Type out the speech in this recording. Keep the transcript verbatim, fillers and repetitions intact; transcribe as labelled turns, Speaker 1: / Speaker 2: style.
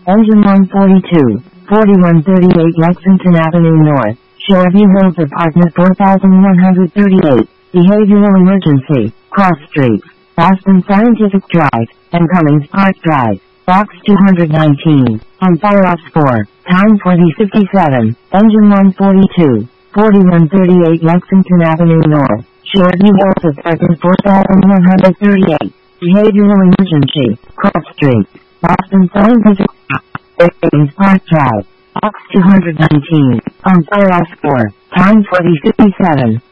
Speaker 1: Engine one forty-two, forty-one thirty-eight Lexington Avenue North, Shoreview Hills Apartment four thousand one hundred thirty-eight, Behavioral Emergency, Cross Street, Boston Scientific Drive, and Cummings Park Drive, Box two hundred nineteen, on fire ops four, time forty fifty-seven, Engine one forty-two, forty-one thirty-eight Lexington Avenue North, Shoreview Hills Apartment four thousand one hundred thirty-eight, Behavioral Emergency, Cross Street, Boston Scientific Cummings Park Drive, Box two hundred nineteen, on fire ops four, time forty fifty-seven.